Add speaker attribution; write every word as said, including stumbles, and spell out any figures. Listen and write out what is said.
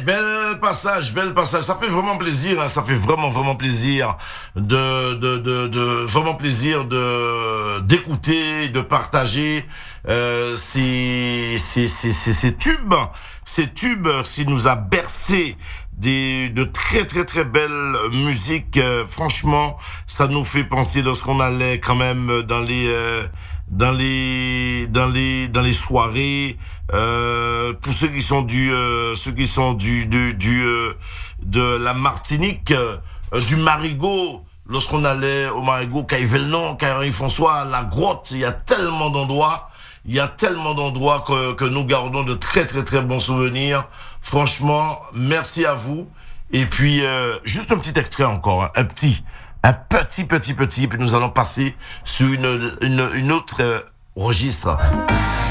Speaker 1: bel passage, bel passage. Ça fait vraiment plaisir, hein, ça fait vraiment, vraiment plaisir de, de, de, de vraiment plaisir de, d'écouter, de partager, euh, ces, ces, ces, ces, ces tubes, ces tubes qui nous a bercé des, de très, très, très belles musiques. Euh, franchement, ça nous fait penser lorsqu'on allait quand même dans les, euh, dans les, dans les, dans les soirées, euh, pour ceux qui sont du, euh, ceux qui sont du, du, du, euh, de la Martinique, euh, du Marigot, lorsqu'on allait au Marigot, Caille-Velnon, Caille-Henri-François, la Grotte, il y a tellement d'endroits, il y a tellement d'endroits que, que nous gardons de très, très, très bons souvenirs. Franchement, merci à vous. Et puis, euh, juste un petit extrait encore, hein, un petit, un petit, petit, petit, puis nous allons passer sur une, une, une autre euh, registre.